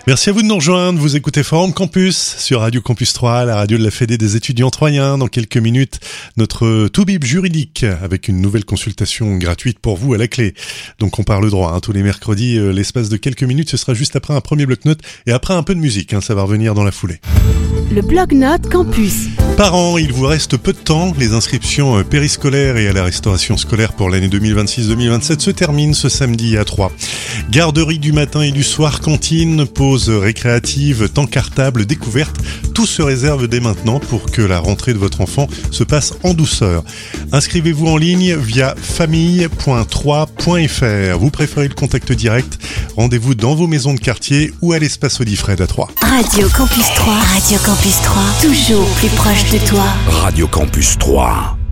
Merci à vous de nous rejoindre. Vous écoutez Forum Campus sur Radio Campus 3, la radio de la Fédé des étudiants troyens. Dans quelques minutes, notre Toubib juridique avec une nouvelle consultation gratuite pour vous à la clé. Donc on parle droit tous les mercredis. L'espace de quelques minutes, ce sera juste après un premier bloc-notes et après un peu de musique. Ça va revenir dans la foulée. Le bloc-notes Campus. Parents, il vous reste peu de temps. Les inscriptions périscolaires et à la restauration scolaire pour l'année 2026-2027 se terminent ce samedi à 3. Garderie du matin et du soir, cantine, pause récréative, temps cartable, découverte. Tout se réserve dès maintenant pour que la rentrée de votre enfant se passe en douceur. Inscrivez-vous en ligne via famille.3.fr. Vous préférez le contact direct? Rendez-vous dans vos maisons de quartier ou à l'espace Audifred à 3. Radio Campus 3. Radio Campus 3. Toujours plus proche de toi. Radio Campus 3.